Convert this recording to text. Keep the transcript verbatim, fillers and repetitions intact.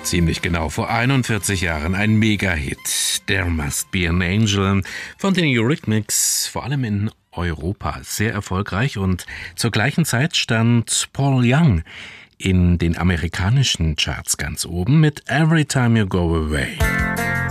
Ziemlich genau vor einundvierzig Jahren ein Mega-Hit. There Must Be an Angel von den Eurythmics, vor allem in Europa sehr erfolgreich, und zur gleichen Zeit stand Paul Young in den amerikanischen Charts ganz oben mit Every Time You Go Away.